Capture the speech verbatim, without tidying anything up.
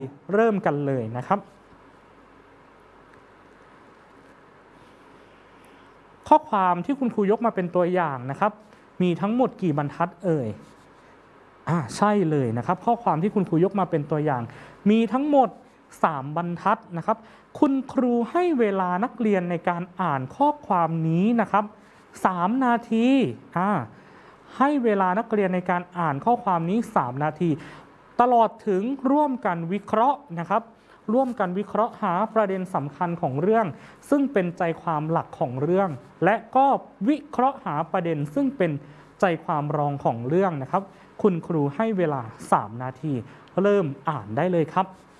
เริ่มกันเลยนะครับข้อความที่คุณครูยกมาเป็นตัวอย่างนะครับมีทั้งหมดกี่บรรทัดเอ่ยอ่าใช่เลยนะครับข้อความที่คุณครูยกมาเป็นตัวอย่างมีทั้งหมดสามบรรทัดนะครับคุณครูให้เวลานักเรียนในการอ่านข้อความนี้นะครับสามนาทีอ่าให้เวลานักเรียนในการอ่านข้อความนี้สามนาทีตลอดถึงร่วมกันวิเคราะห์นะครับร่วมกันวิเคราะห์หาประเด็นสำคัญของเรื่องซึ่งเป็นใจความหลักของเรื่องและก็วิเคราะห์หาประเด็นซึ่งเป็นใจความรองของเรื่องนะครับคุณครูให้เวลาสามนาทีเริ่มอ่านได้เลยครับ